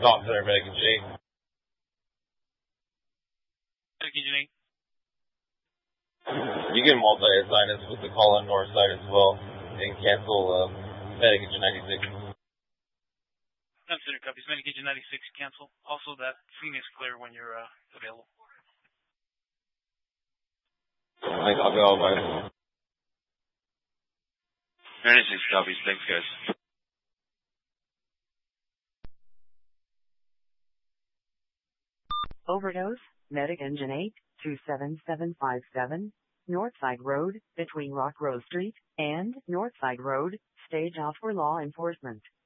Officer Medic G. Medic 8. You can multi-assign us with the call on north side as well and cancel Medic 96. Center copies. Medic 96, cancel. Also that Phoenix clear when you're available. I'll go all by. 96 copies. Thanks, guys. Overdose, Medic Engine 8, 27757, Northside Road, between Rock Row Street and Northside Road, stage off for law enforcement.